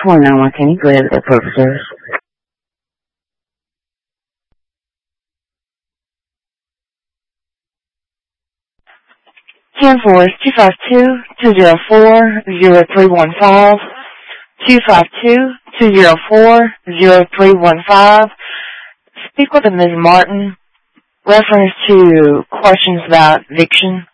for 911, can you go ahead with the purposes? 10-4 252-204-0315. 252-204-0315. Speak with Ms. Martin. Reference to questions about eviction.